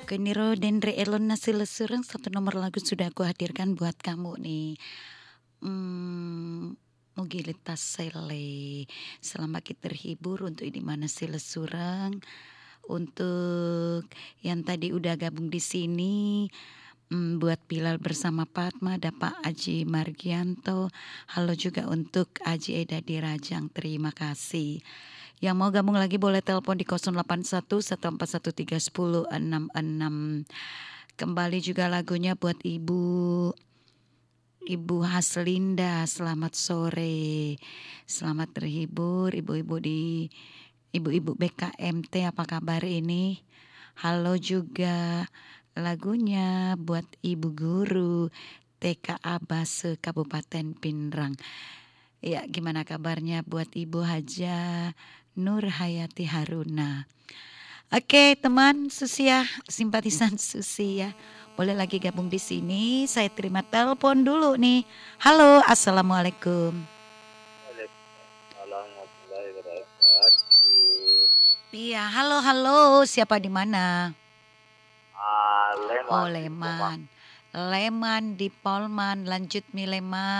Keniro Dendre Elon Nasila Surang, satu nomor lagu sudah aku hadirkan buat kamu nih. Mugilitas Sele. Selamat kita terhibur untuk di mana sila surang. Untuk yang tadi udah gabung di sini, buat Bilal bersama Fatma, ada Pak Aji Margianto. Halo juga untuk Aji Eda di Rajang, terima kasih. Yang mau gabung lagi boleh telepon di 081 141 310 66. Kembali juga lagunya buat Ibu Haslinda, selamat sore. Selamat terhibur ibu-ibu BKMT, apa kabar ini? Halo juga lagunya buat Ibu Guru TKA Base Kabupaten Pinrang. Ya, gimana kabarnya buat Ibu Haja Nur Hayati Haruna. Oke, teman Susi ya, simpatisan Susi ya. Boleh lagi gabung di sini. Saya terima telepon dulu nih. Halo, assalamualaikum. Waalaikumsalam warahmatullahi wabarakatuh. Iya, halo. Siapa di mana? Leman Oh, di rumah. Leman. Leman di Polman. Lanjut mi Leman.